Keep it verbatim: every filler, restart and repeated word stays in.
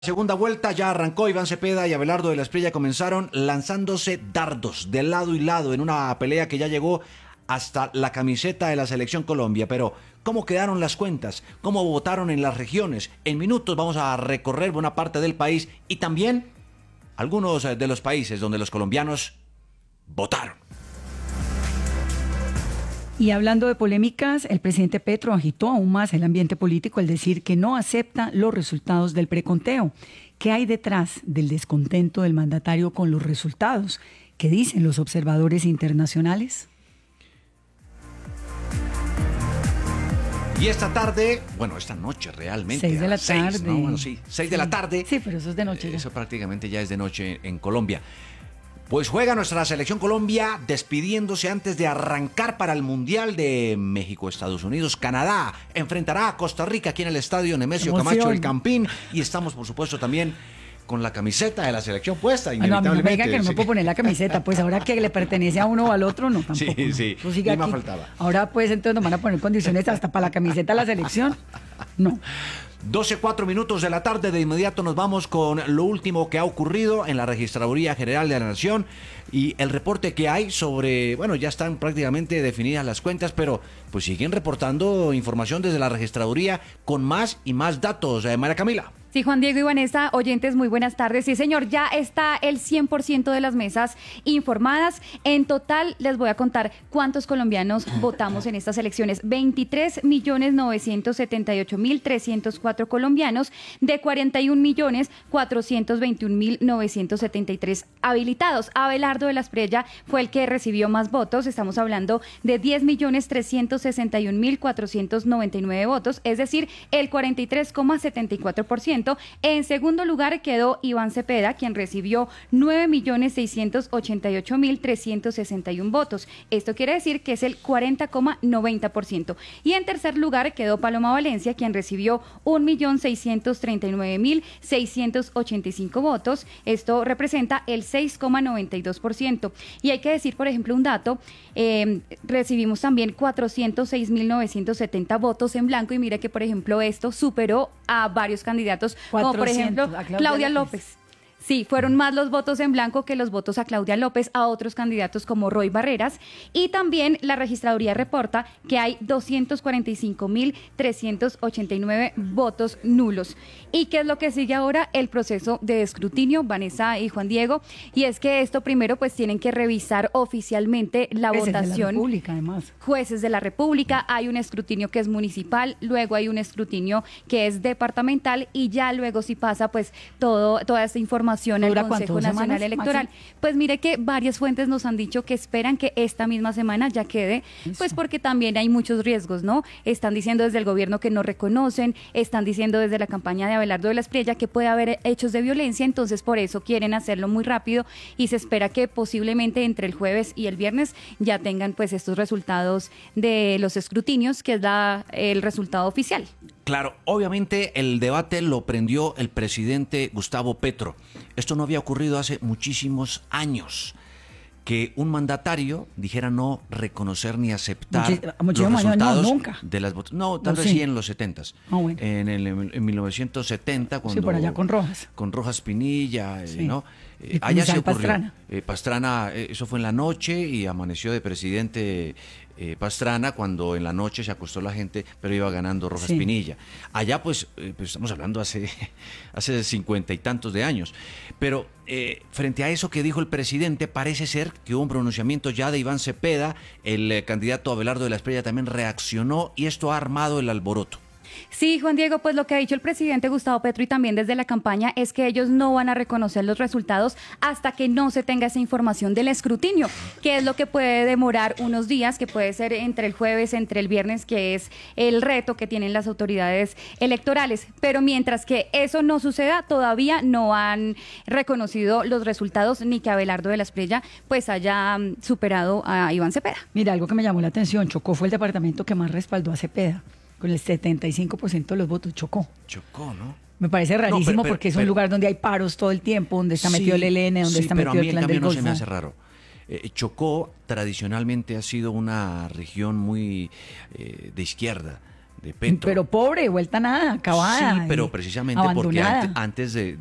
Segunda vuelta ya arrancó. Iván Cepeda y Abelardo de la Espriella comenzaron lanzándose dardos de lado y lado en una pelea que ya llegó hasta la camiseta de la Selección Colombia. Pero, ¿cómo quedaron las cuentas? ¿Cómo votaron en las regiones? En minutos vamos a recorrer buena parte del país y también algunos de los países donde los colombianos votaron. Y hablando de polémicas, el presidente Petro agitó aún más el ambiente político al decir que no acepta los resultados del preconteo. ¿Qué hay detrás del descontento del mandatario con los resultados? ¿Qué dicen los observadores internacionales? Y esta tarde, bueno, esta noche realmente. Seis de la seis, tarde. ¿no? Bueno, sí, seis Sí. de la tarde. Sí, pero eso es de noche ya. Eso prácticamente ya es de noche en Colombia. Pues juega nuestra Selección Colombia despidiéndose antes de arrancar para el Mundial de México, Estados Unidos, Canadá. Enfrentará a Costa Rica aquí en el estadio Nemesio Emoción. Camacho El Campín. Y estamos, por supuesto, también con la camiseta de la selección puesta, Ah, no, a mí no me inevitablemente. digan que no me Sí. puedo poner la camiseta, pues ahora que le pertenece a uno o al otro, no, tampoco. Sí, no. sí, Eso sigue ni más aquí. faltaba. Ahora pues entonces nos van a poner condiciones hasta para la camiseta de la selección. No. doce cuatro minutos de la tarde, de inmediato nos vamos con lo último que ha ocurrido en la Registraduría General de la Nación y el reporte que hay sobre, bueno, ya están prácticamente definidas las cuentas, pero pues siguen reportando información desde la Registraduría con más y más datos. Eh, María Camila. Sí, Juan Diego y Vanessa, oyentes, muy buenas tardes. Sí, señor, ya está el cien por ciento de las mesas informadas. En total, les voy a contar cuántos colombianos votamos en estas elecciones. veintitrés millones novecientos setenta y ocho mil trescientos cuatro colombianos de cuarenta y un millones cuatrocientos veintiún mil novecientos setenta y tres habilitados. Abelardo de la Espriella fue el que recibió más votos. Estamos hablando de diez millones trescientos sesenta y un mil cuatrocientos noventa y nueve votos, es decir, el cuarenta y tres coma setenta y cuatro por ciento. En segundo lugar quedó Iván Cepeda, quien recibió nueve millones seiscientos ochenta y ocho mil trescientos sesenta y uno votos. Esto quiere decir que es el cuarenta coma noventa por ciento. Y en tercer lugar quedó Paloma Valencia, quien recibió un millón seiscientos treinta y nueve mil seiscientos ochenta y cinco votos. Esto representa el seis coma noventa y dos por ciento. Y hay que decir, por ejemplo, un dato, eh, recibimos también cuatrocientos seis mil novecientos setenta votos en blanco y mire que, por ejemplo, esto superó a varios candidatos como por ejemplo cuatrocientos, a Claudia Claudia López. López. Sí, fueron más los votos en blanco que los votos a Claudia López, a otros candidatos como Roy Barreras. Y también la registraduría reporta que hay doscientos cuarenta y cinco mil trescientos ochenta y nueve votos nulos. ¿Y qué es lo que sigue ahora? El proceso de escrutinio, Vanessa y Juan Diego. Y es que esto primero pues tienen que revisar oficialmente la Jueces de la votación. República, además. Jueces de la República, hay un escrutinio que es municipal, luego hay un escrutinio que es departamental y ya luego sí pasa pues todo, toda esta información al ¿Dura Consejo cuánto? ¿Dos Nacional semanas, Electoral. máximo? Pues mire que varias fuentes nos han dicho que esperan que esta misma semana ya quede, pues Eso. porque también hay muchos riesgos, ¿no? Están diciendo desde el gobierno que no reconocen, están diciendo desde la campaña de Abelardo de la Espriella que puede haber hechos de violencia, entonces por eso quieren hacerlo muy rápido y se espera que posiblemente entre el jueves y el viernes ya tengan pues estos resultados de los escrutinios, que es la, el resultado oficial. Claro, obviamente el debate lo prendió el presidente Gustavo Petro. Esto no había ocurrido hace muchísimos años, que un mandatario dijera no reconocer ni aceptar Muchi- los muchísimos años, no, resultados nunca. de las votaciones. No, tal No, vez sí. sí en los setentas. Ah, bueno. En, el, en mil novecientos setenta, cuando... Sí, por allá con Rojas. Con Rojas Pinilla, eh, Sí. ¿no? Y Eh, con allá se Isabel ocurrió. Pastrana. Eh, Pastrana, eh, eso fue en la noche y amaneció de presidente eh, Pastrana cuando en la noche se acostó la gente, pero iba ganando Rojas Sí. Pinilla. Allá pues, eh, pues estamos hablando hace hace cincuenta y tantos de años. Pero eh, frente a eso que dijo el presidente, parece ser que hubo un pronunciamiento ya de Iván Cepeda, el eh, candidato Abelardo de la Espriella también reaccionó y esto ha armado el alboroto. Sí, Juan Diego, pues lo que ha dicho el presidente Gustavo Petro y también desde la campaña es que ellos no van a reconocer los resultados hasta que no se tenga esa información del escrutinio, que es lo que puede demorar unos días, que puede ser entre el jueves, entre el viernes, que es el reto que tienen las autoridades electorales. Pero mientras que eso no suceda, todavía no han reconocido los resultados ni que Abelardo de la Espriella pues haya mm, superado a Iván Cepeda. Mira, algo que me llamó la atención, Chocó fue el departamento que más respaldó a Cepeda, con el setenta y cinco por ciento de los votos. Chocó. Chocó, ¿no? Me parece rarísimo pero- pero- porque es un pero- lugar donde hay paros todo el tiempo, donde está Sí, metido el E L N, donde sí, está pero metido a mí el en clan del cambio no se Golfo. me hace raro. Eh, Chocó tradicionalmente ha sido una región muy eh, de izquierda, de Petro. Pero pobre, vuelta a nada, acabada. Sí, pero y precisamente porque abandonada. antes, antes de,